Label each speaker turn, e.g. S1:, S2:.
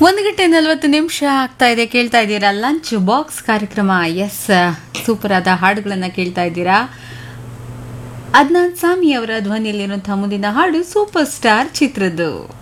S1: 1 ಗಂಟೆ 40 ನಿಮಿಷ ಆಗ್ತಾ ಇದೆ. ಕೇಳ್ತಾ ಇದ್ದೀರಾ ಲಂಚ್ ಬಾಕ್ಸ್ ಕಾರ್ಯಕ್ರಮ. ಎಸ್, ಸೂಪರ್ ಆದ ಹಾಡುಗಳನ್ನ ಕೇಳ್ತಾ ಇದ್ದೀರಾ. ಅದ್ನಾನ್ ಸಾಮಿ ಅವರ ಧ್ವನಿಯಲ್ಲಿರುವಂತಹ ಮುಂದಿನ ಹಾಡು ಸೂಪರ್ ಸ್ಟಾರ್ ಚಿತ್ರದ್ದು.